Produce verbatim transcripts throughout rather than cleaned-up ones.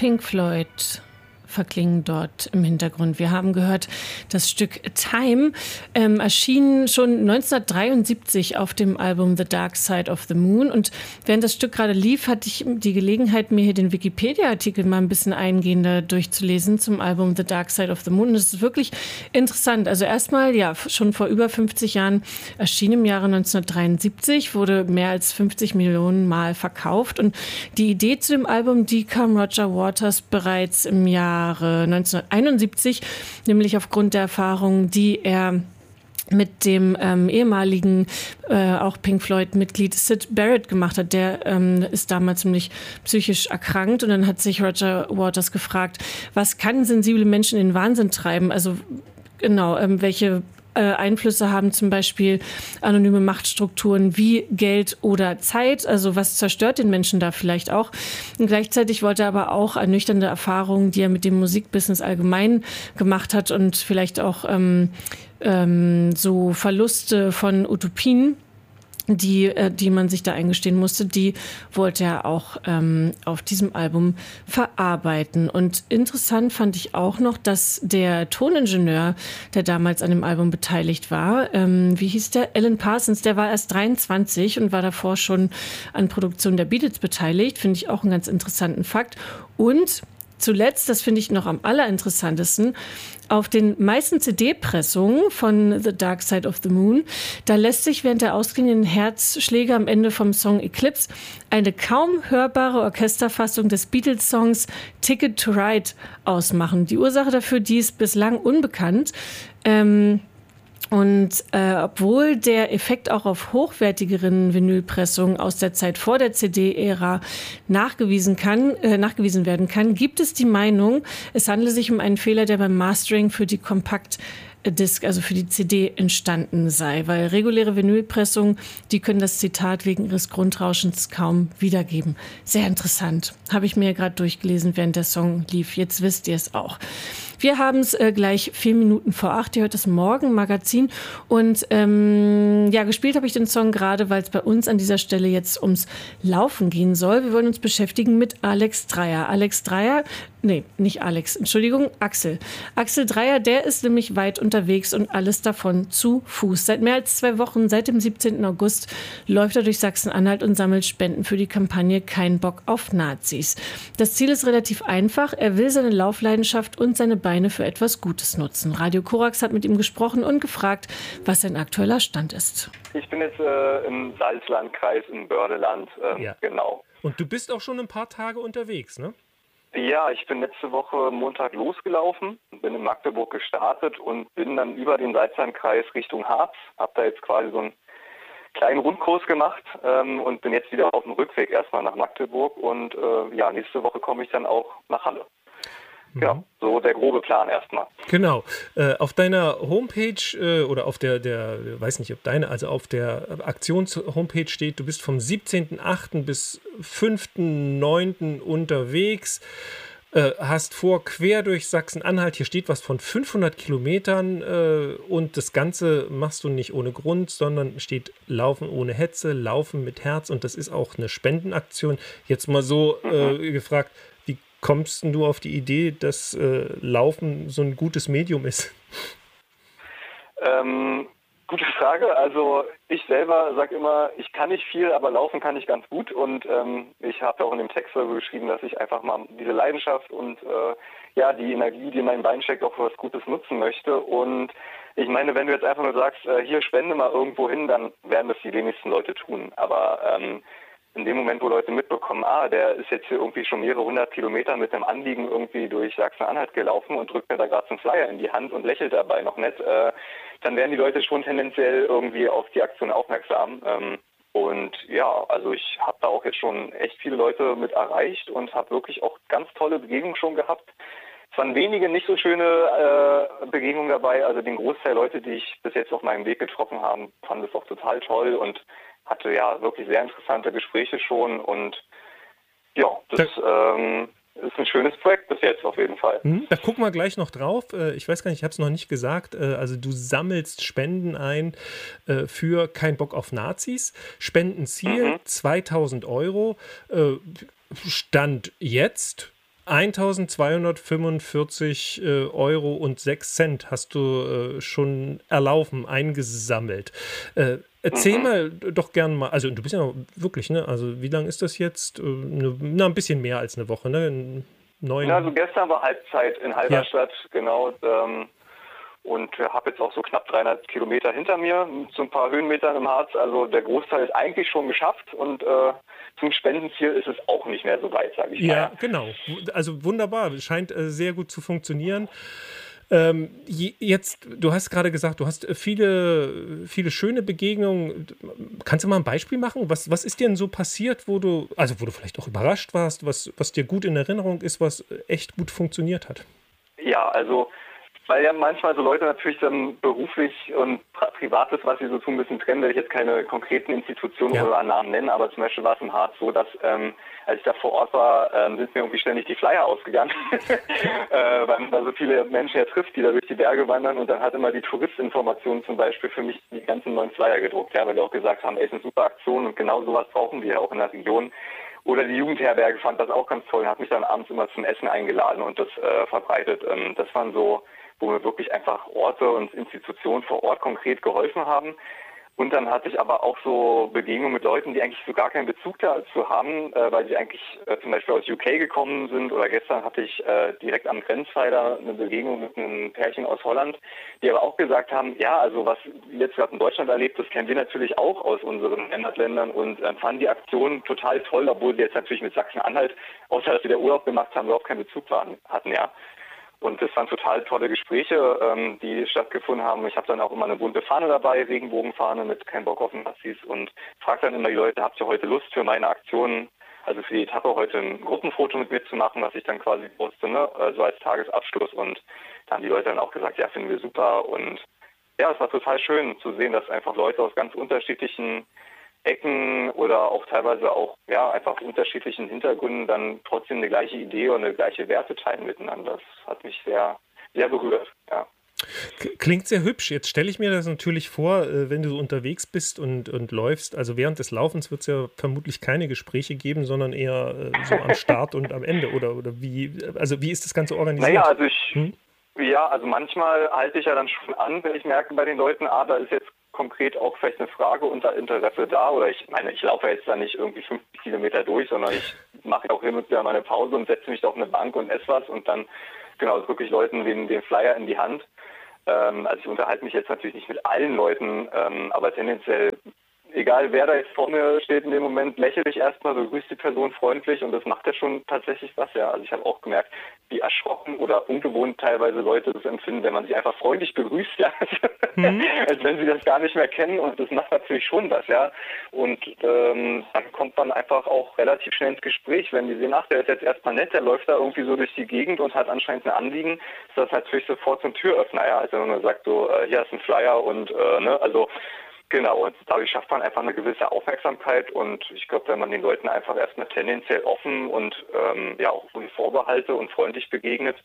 Pink Floyd verklingen dort im Hintergrund. Wir haben gehört, das Stück Time ähm, erschien schon neunzehnhundertdreiundsiebzig auf dem Album The Dark Side of the Moon. Und während das Stück gerade lief, hatte ich die Gelegenheit, mir hier den Wikipedia-Artikel mal ein bisschen eingehender durchzulesen zum Album The Dark Side of the Moon. Und das ist wirklich interessant. Also erstmal, ja, schon vor über fünfzig Jahren erschien im Jahre neunzehnhundertdreiundsiebzig, wurde mehr als fünfzig Millionen Mal verkauft. Und die Idee zu dem Album, die kam Roger Waters bereits im Jahr neunzehnhunderteinundsiebzig, nämlich aufgrund der Erfahrungen, die er mit dem ähm, ehemaligen, äh, auch Pink Floyd-Mitglied Syd Barrett gemacht hat. Der ähm, ist damals ziemlich psychisch erkrankt und dann hat sich Roger Waters gefragt, was kann sensible Menschen in den Wahnsinn treiben? Also genau, ähm, welche Einflüsse haben zum Beispiel anonyme Machtstrukturen wie Geld oder Zeit. Also was zerstört den Menschen da vielleicht auch? Und gleichzeitig wollte er aber auch ernüchternde Erfahrungen, die er mit dem Musikbusiness allgemein gemacht hat und vielleicht auch ähm, ähm, so Verluste von Utopien, die, äh, die man sich da eingestehen musste, die wollte er auch ähm, auf diesem Album verarbeiten. Und interessant fand ich auch noch, dass der Toningenieur, der damals an dem Album beteiligt war, ähm, wie hieß der? Alan Parsons, der war erst dreiundzwanzig und war davor schon an Produktion der Beatles beteiligt. Finde ich auch einen ganz interessanten Fakt. Und zuletzt, das finde ich noch am allerinteressantesten, auf den meisten C D-Pressungen von The Dark Side of the Moon, da lässt sich während der ausklingenden Herzschläge am Ende vom Song Eclipse eine kaum hörbare Orchesterfassung des Beatles-Songs Ticket to Ride ausmachen. Die Ursache dafür, die ist bislang unbekannt. Ähm, Und äh, obwohl der Effekt auch auf hochwertigeren Vinylpressungen aus der Zeit vor der C D-Ära nachgewiesen kann, äh, nachgewiesen werden kann, gibt es die Meinung, es handele sich um einen Fehler, der beim Mastering für die Compact Disc, also für die C D, entstanden sei, weil reguläre Vinylpressungen, die können das Zitat wegen ihres Grundrauschens kaum wiedergeben. Sehr interessant. Habe ich mir gerade durchgelesen, während der Song lief. Jetzt wisst ihr es auch. Wir haben es äh, gleich vier Minuten vor acht. Ihr hört das Morgenmagazin. Und ähm, ja, gespielt habe ich den Song gerade, weil es bei uns an dieser Stelle jetzt ums Laufen gehen soll. Wir wollen uns beschäftigen mit Alex Dreyer. Alex Dreyer, nee, nicht Alex, Entschuldigung, Axel. Axel Dreyer, der ist nämlich weit unterwegs und alles davon zu Fuß. Seit mehr als zwei Wochen, seit dem siebzehnten August, läuft er durch Sachsen-Anhalt und sammelt Spenden für die Kampagne Kein Bock auf Nazis. Das Ziel ist relativ einfach. Er will seine Laufleidenschaft und seine Beine für etwas Gutes nutzen. Radio Korax hat mit ihm gesprochen und gefragt, was sein aktueller Stand ist. Ich bin jetzt äh, im Salzlandkreis, im Bördeland, äh, ja. Genau. Und du bist auch schon ein paar Tage unterwegs, ne? Ja, ich bin letzte Woche Montag losgelaufen, bin in Magdeburg gestartet und bin dann über den Salzlandkreis Richtung Harz. Hab da jetzt quasi so einen kleinen Rundkurs gemacht ähm, und bin jetzt wieder auf dem Rückweg erstmal nach Magdeburg und äh, ja, nächste Woche komme ich dann auch nach Halle. Ja, so der grobe Plan erstmal. Genau. Äh, auf deiner Homepage äh, oder auf der, der, weiß nicht, ob deine, also auf der Aktions-Homepage steht, du bist vom siebzehnten achten bis fünften neunten unterwegs, äh, hast vor quer durch Sachsen-Anhalt, hier steht was von fünfhundert Kilometern äh, und das Ganze machst du nicht ohne Grund, sondern steht Laufen ohne Hetze, Laufen mit Herz und das ist auch eine Spendenaktion. Jetzt mal so äh, mhm. gefragt, kommst du auf die Idee, dass äh, Laufen so ein gutes Medium ist? Ähm, gute Frage. Also ich selber sage immer, ich kann nicht viel, aber laufen kann ich ganz gut. Und ähm, ich habe auch in dem Text so geschrieben, dass ich einfach mal diese Leidenschaft und äh, ja die Energie, die in meinem Bein steckt, auch für was Gutes nutzen möchte. Und ich meine, wenn du jetzt einfach nur sagst, äh, hier spende mal irgendwo hin, dann werden das die wenigsten Leute tun. Aber ähm, in dem Moment, wo Leute mitbekommen, ah, der ist jetzt hier irgendwie schon mehrere hundert Kilometer mit einem Anliegen irgendwie durch Sachsen-Anhalt gelaufen und drückt mir da gerade so einen Flyer in die Hand und lächelt dabei noch nett, äh, dann werden die Leute schon tendenziell irgendwie auf die Aktion aufmerksam. Ähm, und ja, also ich habe da auch jetzt schon echt viele Leute mit erreicht und habe wirklich auch ganz tolle Begegnungen schon gehabt. Es waren wenige nicht so schöne äh, Begegnungen dabei, also den Großteil der Leute, die ich bis jetzt auf meinem Weg getroffen habe, fanden es auch total toll und hatte ja wirklich sehr interessante Gespräche schon und ja, das ähm, ist ein schönes Projekt bis jetzt auf jeden Fall. Hm, da gucken wir gleich noch drauf. Ich weiß gar nicht, ich habe es noch nicht gesagt. Also du sammelst Spenden ein für Kein Bock auf Nazis. Spendenziel mhm. zweitausend Euro. Stand jetzt eintausendzweihundertfünfundvierzig äh, Euro und sechs Cent hast du äh, schon erlaufen, eingesammelt. Äh, erzähl mhm. mal doch gern mal, also du bist ja wirklich, ne? Also wie lange ist das jetzt? Äh, ne, na, ein bisschen mehr als eine Woche, ne? Neun... Ja, also gestern war Halbzeit in Halberstadt, ja. genau. Ähm, und habe jetzt auch so knapp dreihundert Kilometer hinter mir, zu ein paar Höhenmetern im Harz. Also der Großteil ist eigentlich schon geschafft und äh, zum Spendenziel ist es auch nicht mehr so weit, sage ich mal. Ja, genau. Also wunderbar. Scheint äh, sehr gut zu funktionieren. Ähm, jetzt, du hast gerade gesagt, du hast viele, viele schöne Begegnungen. Kannst du mal ein Beispiel machen? Was, was ist dir denn so passiert, wo du, also wo du vielleicht auch überrascht warst, was, was dir gut in Erinnerung ist, was echt gut funktioniert hat? Ja, also weil ja manchmal so Leute natürlich dann beruflich und Privates, was sie so tun müssen, trennen, will ich jetzt keine konkreten Institutionen ja. oder Namen nennen, aber zum Beispiel war es im Harz so, dass ähm, als ich da vor Ort war, ähm, sind mir irgendwie ständig die Flyer ausgegangen, äh, weil man da so viele Menschen ja trifft, die da durch die Berge wandern und dann hat immer die Touristinformation zum Beispiel für mich die ganzen neuen Flyer gedruckt, ja, weil die auch gesagt haben, ey, ist eine super Aktion und genau sowas brauchen wir ja auch in der Region. Oder die Jugendherberge fand das auch ganz toll und hat mich dann abends immer zum Essen eingeladen und das äh, verbreitet. Ähm, das waren so, wo mir wirklich einfach Orte und Institutionen vor Ort konkret geholfen haben. Und dann hatte ich aber auch so Begegnungen mit Leuten, die eigentlich so gar keinen Bezug dazu haben, äh, weil sie eigentlich äh, zum Beispiel aus U K gekommen sind. Oder gestern hatte ich äh, direkt am Grenzpfeiler eine Begegnung mit einem Pärchen aus Holland, die aber auch gesagt haben, ja, also was jetzt gerade in Deutschland erlebt, das kennen wir natürlich auch aus unseren Heimatländern und äh, fanden die Aktion total toll, obwohl sie jetzt natürlich mit Sachsen-Anhalt, außer dass sie der Urlaub gemacht haben, überhaupt keinen Bezug waren, hatten, ja. Und das waren total tolle Gespräche, ähm, die stattgefunden haben. Ich habe dann auch immer eine bunte Fahne dabei, Regenbogenfahne mit kein Bock auf Nazis und frage dann immer die Leute, habt ihr heute Lust für meine Aktionen, also für die Etappe heute ein Gruppenfoto mit mir zu machen, was ich dann quasi poste, ne? So als Tagesabschluss. Und da haben die Leute dann auch gesagt, ja, finden wir super. Und ja, es war total schön zu sehen, dass einfach Leute aus ganz unterschiedlichen Ecken oder auch teilweise auch ja einfach unterschiedlichen Hintergründen dann trotzdem eine gleiche Idee und eine gleiche Werte teilen miteinander. Das hat mich sehr, sehr berührt, ja. Klingt sehr hübsch. Jetzt stelle ich mir das natürlich vor, wenn du so unterwegs bist und, und läufst. Also während des Laufens wird es ja vermutlich keine Gespräche geben, sondern eher so am Start und am Ende. Oder, oder wie, also wie ist das Ganze organisiert? Naja, also ich, hm? ja, also manchmal halte ich ja dann schon an, wenn ich merke bei den Leuten, ah, da ist jetzt konkret auch vielleicht eine Frage unter Interesse da oder ich meine, ich laufe jetzt da nicht irgendwie fünfzig Kilometer durch, sondern ich mache auch hin und wieder meine Pause und setze mich da auf eine Bank und esse was und dann, genau, drücke ich Leuten den, den Flyer in die Hand. Ähm, also ich unterhalte mich jetzt natürlich nicht mit allen Leuten, ähm, aber tendenziell, egal wer da jetzt vor mir steht in dem Moment, lächle ich erstmal, begrüße die Person freundlich und das macht ja schon tatsächlich was, ja. Also ich habe auch gemerkt, wie erschrocken oder ungewohnt teilweise Leute das empfinden, wenn man sich einfach freundlich begrüßt, ja. Mhm. Als wenn sie das gar nicht mehr kennen und das macht natürlich schon was, ja. Und ähm, dann kommt man einfach auch relativ schnell ins Gespräch, wenn die sehen, ach, der ist jetzt erstmal nett, der läuft da irgendwie so durch die Gegend und hat anscheinend ein Anliegen, ist das natürlich sofort zum Türöffner, ja. Also wenn man sagt so, äh, hier ist ein Flyer und, äh, ne, also genau, und dadurch schafft man einfach eine gewisse Aufmerksamkeit und ich glaube, wenn man den Leuten einfach erstmal tendenziell offen und ähm, ja auch ohne Vorbehalte und freundlich begegnet,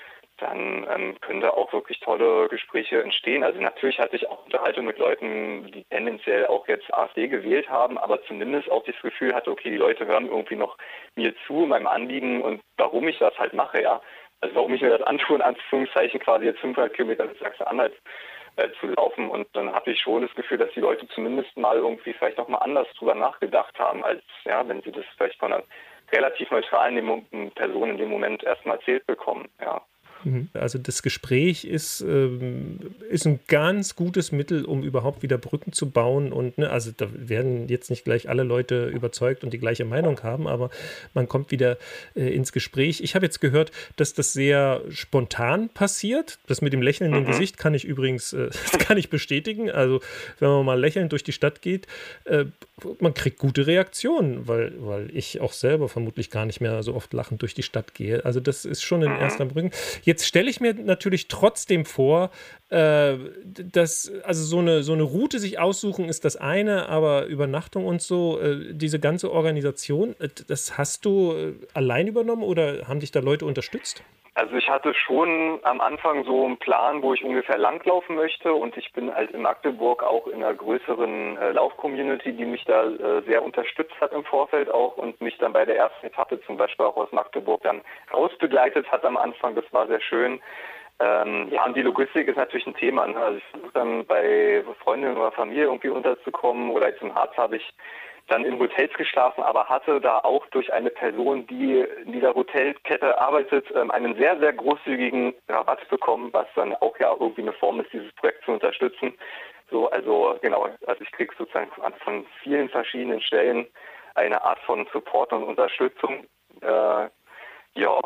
dann ähm, können da auch wirklich tolle Gespräche entstehen. Also natürlich hatte ich auch Unterhaltung mit Leuten, die tendenziell auch jetzt AfD gewählt haben, aber zumindest auch das Gefühl hatte, okay, die Leute hören irgendwie noch mir zu, meinem Anliegen und warum ich das halt mache, ja. Also warum ich mir das antue, in Anführungszeichen quasi jetzt fünfhundert Kilometer bis Sachsen-Anhalt zu laufen und dann hatte ich schon das Gefühl, dass die Leute zumindest mal irgendwie vielleicht noch mal anders drüber nachgedacht haben, als ja, wenn sie das vielleicht von einer relativ neutralen Person in dem Moment erstmal erzählt bekommen, ja. Also das Gespräch ist, ähm, ist ein ganz gutes Mittel, um überhaupt wieder Brücken zu bauen und ne, also da werden jetzt nicht gleich alle Leute überzeugt und die gleiche Meinung haben, aber man kommt wieder äh, ins Gespräch. Ich habe jetzt gehört, dass das sehr spontan passiert. Das mit dem lächelnden mhm. Gesicht kann ich übrigens, äh, das kann ich bestätigen. Also wenn man mal lächelnd durch die Stadt geht, äh, man kriegt gute Reaktionen, weil, weil ich auch selber vermutlich gar nicht mehr so oft lachend durch die Stadt gehe. Also das ist schon ein erster Brücken. Jetzt stelle ich mir natürlich trotzdem vor, äh, dass also so eine, so eine Route sich aussuchen ist das eine, aber Übernachtung und so, äh, diese ganze Organisation, äh, das hast du äh, allein übernommen oder haben dich da Leute unterstützt? Also ich hatte schon am Anfang so einen Plan, wo ich ungefähr langlaufen möchte, und ich bin halt in Magdeburg auch in einer größeren äh, Lauf-Community, die mich da äh, sehr unterstützt hat im Vorfeld auch und mich dann bei der ersten Etappe zum Beispiel auch aus Magdeburg dann rausbegleitet hat am Anfang. Das war sehr schön. Ähm, ja, und die Logistik ist natürlich ein Thema. Ne? Also ich versuche dann bei Freundinnen oder Familie irgendwie unterzukommen, oder jetzt im Harz habe ich dann in Hotels geschlafen, aber hatte da auch durch eine Person, die in dieser Hotelkette arbeitet, einen sehr, sehr großzügigen Rabatt bekommen, was dann auch ja irgendwie eine Form ist, dieses Projekt zu unterstützen. So, also genau, also ich kriege sozusagen von vielen verschiedenen Stellen eine Art von Support und Unterstützung. Äh, ja.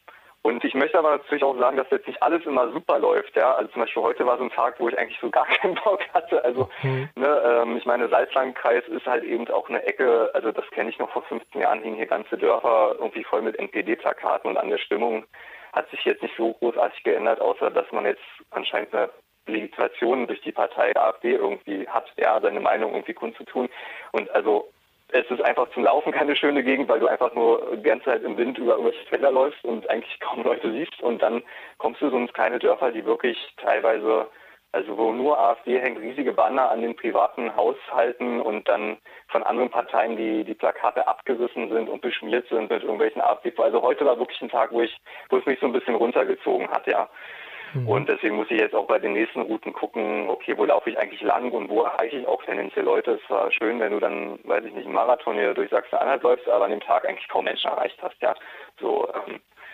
Und ich möchte aber natürlich auch sagen, dass jetzt nicht alles immer super läuft. Ja, also zum Beispiel heute war so ein Tag, wo ich eigentlich so gar keinen Bock hatte. Also mhm. ne, ähm, ich meine, Salzlandkreis ist halt eben auch eine Ecke, also das kenne ich noch, vor fünfzehn Jahren hingen hier ganze Dörfer irgendwie voll mit N P D-Plakaten, und an der Stimmung hat sich jetzt nicht so großartig geändert, außer dass man jetzt anscheinend eine Legitimation durch die Partei der AfD irgendwie hat, ja, seine Meinung irgendwie kundzutun. Und also es ist einfach zum Laufen keine schöne Gegend, weil du einfach nur die ganze Zeit im Wind über irgendwelche Felder läufst und eigentlich kaum Leute siehst. Und dann kommst du so in kleine Dörfer, die wirklich teilweise, also wo nur AfD hängt, riesige Banner an den privaten Haushalten, und dann von anderen Parteien, die die Plakate abgerissen sind und beschmiert sind mit irgendwelchen AfD. Also heute war wirklich ein Tag, wo ich, wo es mich so ein bisschen runtergezogen hat, ja. Und deswegen muss ich jetzt auch bei den nächsten Routen gucken, okay, wo laufe ich eigentlich lang und wo erreiche ich auch tendenziell Leute. Es war schön, wenn du dann, weiß ich nicht, einen Marathon hier durch Sachsen-Anhalt läufst, aber an dem Tag eigentlich kaum Menschen erreicht hast. Ja, so, ähm,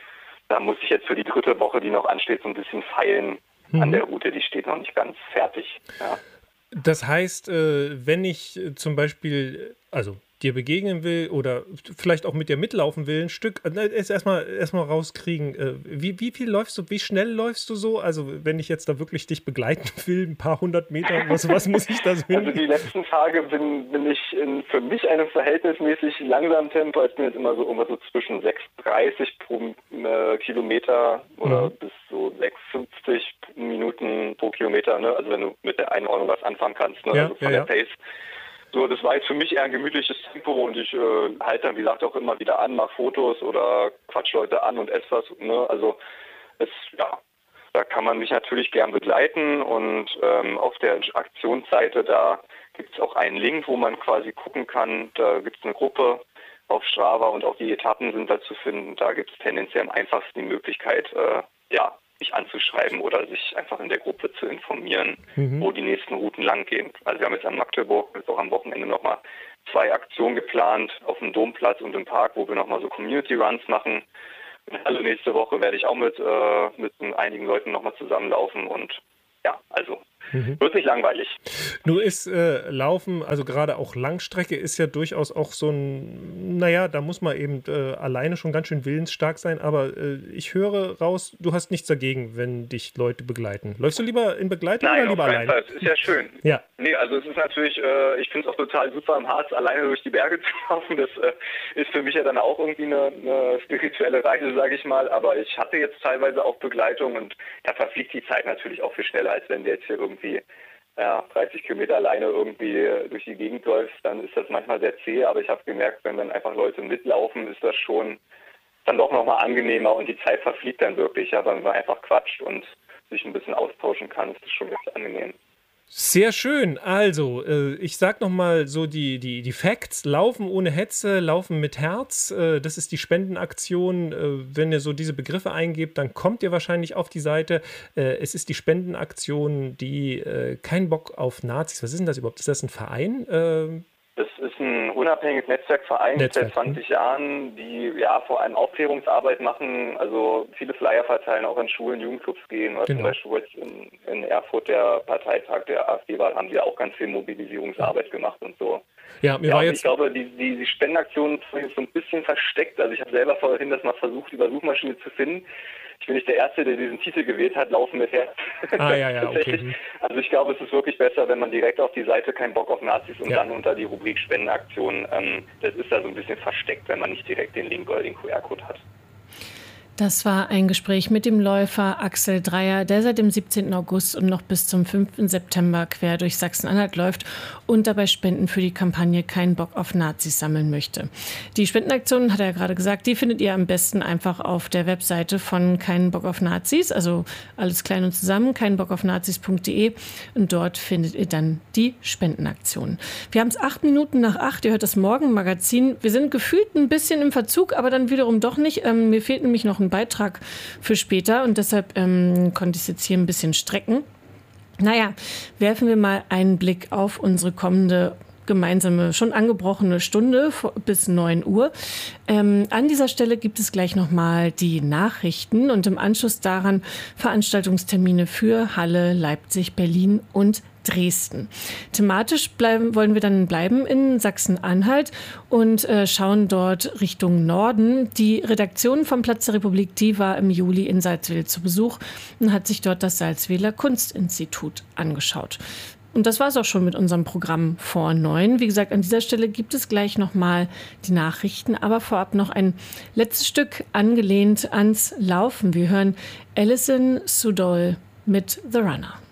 da muss ich jetzt für die dritte Woche, die noch ansteht, so ein bisschen feilen mhm. an der Route. Die steht noch nicht ganz fertig. Ja. Das heißt, äh, wenn ich zum Beispiel, also dir begegnen will oder vielleicht auch mit dir mitlaufen will, ein Stück, ist erstmal erstmal rauskriegen, äh, wie, wie viel läufst du, wie schnell läufst du so? Also wenn ich jetzt da wirklich dich begleiten will, ein paar hundert Meter, was, was muss ich da so hin? Also die letzten Tage bin, bin ich in für mich einem verhältnismäßig langsamen Tempo. Ich bin jetzt immer so irgendwas so zwischen sechs dreißig pro äh, Kilometer oder mhm. bis so sechs fünfzig Minuten pro Kilometer, ne? Also wenn du mit der Einordnung was anfangen kannst, ne? Ja, also von ja, der ja. Pace. So, das war jetzt für mich eher ein gemütliches Tempo, und ich äh, halte dann, wie gesagt, auch immer wieder an, mache Fotos oder quatsch Leute an und esse was. Ne? Also es, ja, da kann man mich natürlich gern begleiten, und ähm, auf der Aktionsseite, da gibt es auch einen Link, wo man quasi gucken kann. Da gibt es eine Gruppe auf Strava, und auch die Etappen sind da zu finden. Da gibt es tendenziell am einfachsten die Möglichkeit, äh, ja, mich anzuschreiben oder sich einfach in der Gruppe zu informieren, mhm. wo die nächsten Routen lang gehen. Also wir haben jetzt am Magdeburg jetzt auch am Wochenende nochmal zwei Aktionen geplant, auf dem Domplatz und im Park, wo wir nochmal so Community Runs machen. Also nächste Woche werde ich auch mit, äh, mit einigen Leuten nochmal zusammenlaufen, und ja, also mhm. wird nicht langweilig. Nur ist äh, Laufen, also gerade auch Langstrecke, ist ja durchaus auch so ein, naja, da muss man eben äh, alleine schon ganz schön willensstark sein, aber äh, ich höre raus, du hast nichts dagegen, wenn dich Leute begleiten. Läufst du lieber in Begleitung Nein, oder lieber auf keinen alleine? Fall. Das ist ja schön. Ja. Nee, also es ist natürlich, äh, ich finde es auch total super, im Harz alleine durch die Berge zu laufen. Das äh, ist für mich ja dann auch irgendwie eine, eine spirituelle Reise, sage ich mal, aber ich hatte jetzt teilweise auch Begleitung, und da verfliegt die Zeit natürlich auch viel schneller, als wenn wir jetzt hier irgendwie ja, dreißig Kilometer alleine irgendwie durch die Gegend läuft, dann ist das manchmal sehr zäh, aber ich habe gemerkt, wenn dann einfach Leute mitlaufen, ist das schon dann doch nochmal angenehmer, und die Zeit verfliegt dann wirklich, ja, wenn man einfach quatscht und sich ein bisschen austauschen kann, ist das schon ganz angenehm. Sehr schön. Also, äh, ich sag nochmal so die, die, die Facts. Laufen ohne Hetze, Laufen mit Herz. Äh, das ist die Spendenaktion. Äh, wenn ihr so diese Begriffe eingebt, dann kommt ihr wahrscheinlich auf die Seite. Äh, es ist die Spendenaktion, die äh, kein Bock auf Nazis. Was ist denn das überhaupt? Ist das ein Verein? Äh, Das ist ein unabhängiges Netzwerkverein Netzwerk. seit zwanzig Jahren, die ja vor allem Aufklärungsarbeit machen, also viele Flyer verteilen, auch in Schulen, Jugendclubs gehen. Oder genau. Zum Beispiel jetzt in, in Erfurt der Parteitag der AfD war, haben sie auch ganz viel Mobilisierungsarbeit gemacht und so. Ja, mir ja, war jetzt... Ich glaube, die, die, die Spendenaktion ist so ein bisschen versteckt. Also ich habe selber vorhin das mal versucht, über Suchmaschine zu finden. Ich bin nicht der Erste, der diesen Titel gewählt hat, Laufen mit Herz. Ah, ja, ja, okay. Also ich glaube, es ist wirklich besser, wenn man direkt auf die Seite kein Bock auf Nazis und ja. dann unter die Rubrik Spendenaktion, ähm, das ist da so ein bisschen versteckt, wenn man nicht direkt den Link oder den Q R-Code hat. Das war ein Gespräch mit dem Läufer Axel Dreier, der seit dem siebzehnten August und noch bis zum fünften September quer durch Sachsen-Anhalt läuft und dabei Spenden für die Kampagne Kein Bock auf Nazis sammeln möchte. Die Spendenaktion, hat er ja gerade gesagt, die findet ihr am besten einfach auf der Webseite von Kein Bock auf Nazis, also alles klein und zusammen, keinbockaufnazis punkt de, und dort findet ihr dann die Spendenaktion. Wir haben es acht Minuten nach acht, ihr hört das Morgenmagazin. Wir sind gefühlt ein bisschen im Verzug, aber dann wiederum doch nicht. Ähm, mir fehlt nämlich noch ein Beitrag für später und deshalb ähm, konnte ich es jetzt hier ein bisschen strecken. Naja, werfen wir mal einen Blick auf unsere kommende gemeinsame, schon angebrochene Stunde bis neun Uhr. Ähm, an dieser Stelle gibt es gleich nochmal die Nachrichten und im Anschluss daran Veranstaltungstermine für Halle, Leipzig, Berlin und Dresden. Thematisch bleiben, wollen wir dann bleiben in Sachsen-Anhalt und äh, schauen dort Richtung Norden. Die Redaktion vom Platz der Republik, die war im Juli in Salzwedel zu Besuch und hat sich dort das Salzwedler Kunstinstitut angeschaut. Und das war es auch schon mit unserem Programm vor neun. Wie gesagt, an dieser Stelle gibt es gleich nochmal die Nachrichten, aber vorab noch ein letztes Stück angelehnt ans Laufen. Wir hören Alison Sudol mit The Runner.